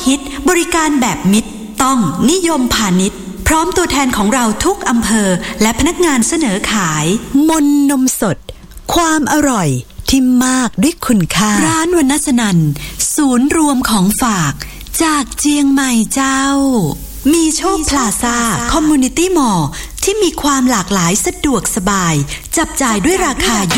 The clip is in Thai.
ฮิตบริการแบบมิตรต้องนิยมพาณิชย์พร้อมตัวแทนของเราทุกอำเภอและพนักงานเสนอขายมนนมสดความอร่อยที่มากด้วยคุณค่าร้านวรรณสนันศูนย์รวมของฝากจากเจียงใหม่เจ้ามีโชคพลาซ่าคอมมูนิตี้มอลล์ที่มีความหลากหลายสะดวกสบายจับจ่ายด้วยราคา